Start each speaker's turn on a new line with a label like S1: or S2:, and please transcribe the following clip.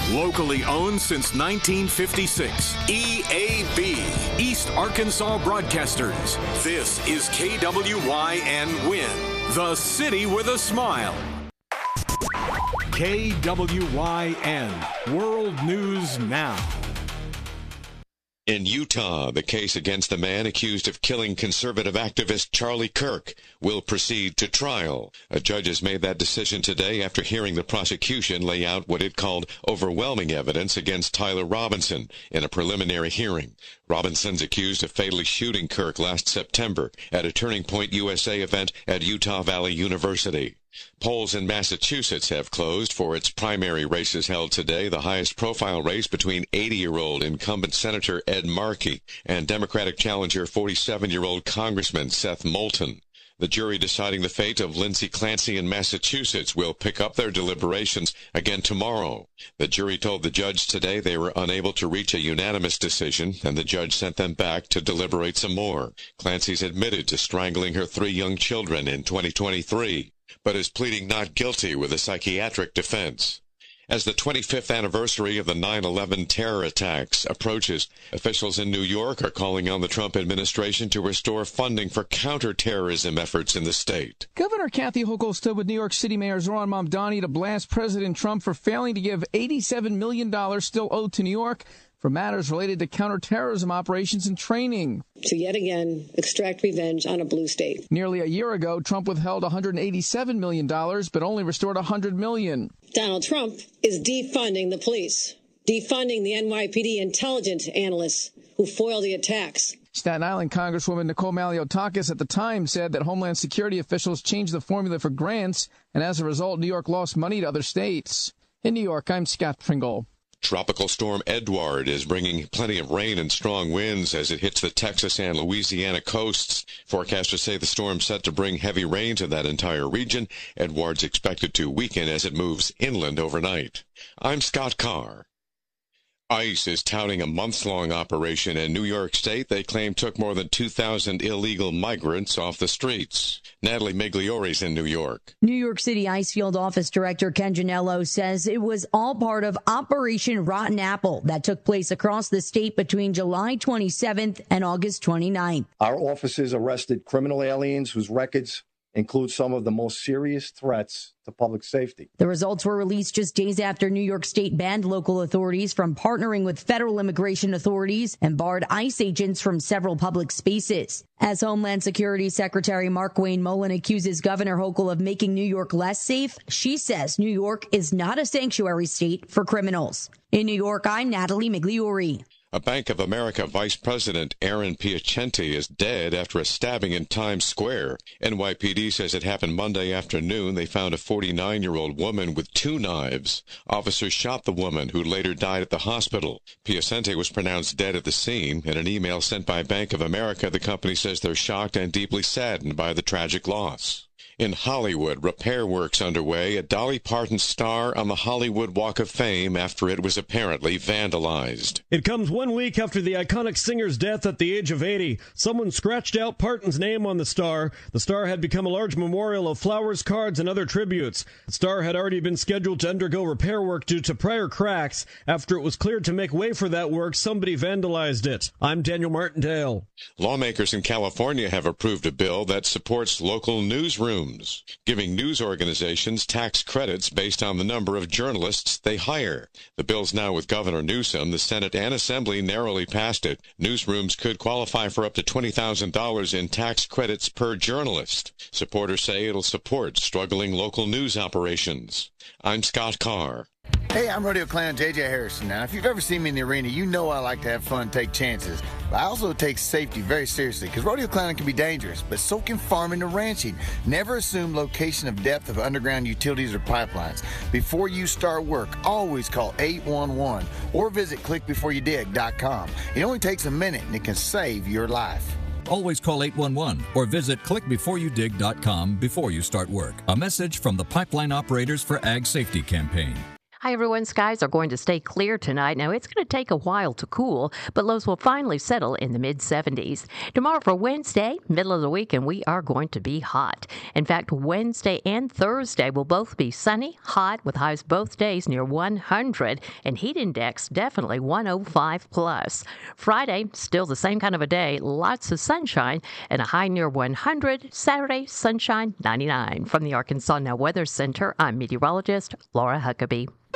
S1: Locally owned since 1956. EAB, East Arkansas Broadcasters. This is KWYN Win, the city with a smile. KWYN, World News Now.
S2: In Utah, the case against the man accused of killing conservative activist Charlie Kirk will proceed to trial. A judge has made that decision today after hearing the prosecution lay out what it called overwhelming evidence against Tyler Robinson in a preliminary hearing. Robinson's accused of fatally shooting Kirk last September at a Turning Point USA event at Utah Valley University. Polls in Massachusetts have closed for its primary races held today, the highest profile race between 80-year-old incumbent Senator Ed Markey and Democratic challenger 47-year-old Congressman Seth Moulton. The jury deciding the fate of Lindsey Clancy in Massachusetts will pick up their deliberations again tomorrow. The jury told the judge today they were unable to reach a unanimous decision, and the judge sent them back to deliberate some more. Clancy's admitted to strangling her 3 young children in 2023. But is pleading not guilty with a psychiatric defense. As the 25th anniversary of the 9/11 terror attacks approaches, officials in New York are calling on the Trump administration to restore funding for counterterrorism efforts in the state.
S3: Governor Kathy Hochul stood with New York City Mayor Zohran Mamdani to blast President Trump for failing to give $87 million still owed to New York for matters related to counterterrorism operations and training.
S4: To yet again extract revenge on a blue state.
S3: Nearly a year ago, Trump withheld $187 million, but only restored $100 million.
S4: Donald Trump is defunding the police, defunding the NYPD intelligence analysts who foiled the attacks.
S3: Staten Island Congresswoman Nicole Maliotakis at the time said that Homeland Security officials changed the formula for grants, and as a result, New York lost money to other states. In New York, I'm Scott Pringle.
S2: Tropical storm Edward is bringing plenty of rain and strong winds as it hits the Texas and Louisiana coasts. Forecasters say the storm's set to bring heavy rain to that entire region. Edward's expected to weaken as it moves inland overnight. I'm Scott Carr. ICE is touting a months-long operation in New York State they claim took more than 2,000 illegal migrants off the streets. Natalie Migliori's in New York.
S5: New York City ICE Field Office Director Ken Janello says it was all part of Operation Rotten Apple that took place across the state between July 27th and August 29th.
S6: Our officers arrested criminal aliens whose records include some of the most serious threats to public safety.
S5: The results were released just days after New York State banned local authorities from partnering with federal immigration authorities and barred ICE agents from several public spaces. As Homeland Security Secretary Markwayne Mullin accuses Governor Hochul of making New York less safe, she says New York is not a sanctuary state for criminals. In New York, I'm Natalie Migliori.
S2: A Bank of America Vice President, Aaron Piacenti, is dead after a stabbing in Times Square. NYPD says it happened Monday afternoon. They found a 49-year-old woman with 2 knives. Officers shot the woman, who later died at the hospital. Piacenti was pronounced dead at the scene. In an email sent by Bank of America, the company says they're shocked and deeply saddened by the tragic loss. In Hollywood, repair works underway at Dolly Parton's star on the Hollywood Walk of Fame after it was apparently vandalized.
S7: It comes 1 week after the iconic singer's death at the age of 80. Someone scratched out Parton's name on the star. The star had become a large memorial of flowers, cards, and other tributes. The star had already been scheduled to undergo repair work due to prior cracks. After it was cleared to make way for that work, somebody vandalized it. I'm Daniel Martindale.
S2: Lawmakers in California have approved a bill that supports local newsrooms, giving news organizations tax credits based on the number of journalists they hire. The bill's now with Governor Newsom. The Senate and Assembly narrowly passed it. Newsrooms could qualify for up to $20,000 in tax credits per journalist. Supporters say it'll support struggling local news operations. I'm Scott Carr.
S8: Hey, I'm Rodeo Clown JJ Harrison. Now, if you've ever seen me in the arena, you know I like to have fun, take chances. But I also take safety very seriously, because rodeo clowning can be dangerous, but so can farming and ranching. Never assume location of depth of underground utilities or pipelines. Before you start work, always call 811 or visit clickbeforeyoudig.com. It only takes a minute, and it can save your life.
S9: Always call 811 or visit clickbeforeyoudig.com before you start work. A message from the Pipeline Operators for Ag Safety campaign.
S10: Hi, everyone. Skies are going to stay clear tonight. Now, it's going to take a while to cool, but lows will finally settle in the mid-70s. Tomorrow for Wednesday, middle of the week, and we are going to be hot. In fact, Wednesday and Thursday will both be sunny, hot, with highs both days near 100, and heat index definitely 105 plus. Friday, still the same kind of a day, lots of sunshine, and a high near 100. Saturday, sunshine, 99. From the Arkansas Now Weather Center, I'm meteorologist Laura Huckabee.